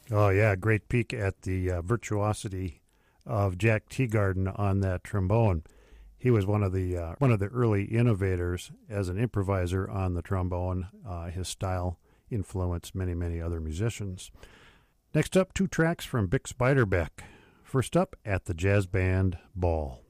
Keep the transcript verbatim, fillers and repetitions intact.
Oh, yeah, great peek at the uh, virtuosity of Jack Teagarden on that trombone. He was one of the uh, one of the early innovators as an improviser on the trombone. Uh, his style influenced many, many other musicians. Next up, two tracks from Bix Beiderbecke. First up, At the Jazz Band Ball.